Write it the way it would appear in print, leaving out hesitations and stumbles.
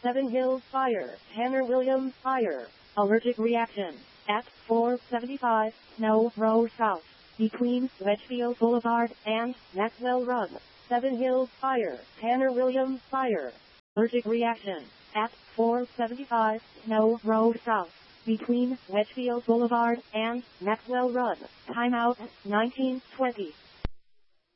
Seven Hills Fire, Tanner Williams Fire. Allergic reaction. At 475 Snow Road South, between Wedgefield Boulevard and Maxwell Run. Seven Hills Fire, Tanner Williams Fire. Allergic reaction. At 475 Snow Road South, between Wedgefield Boulevard and Maxwell Run. Timeout 1920.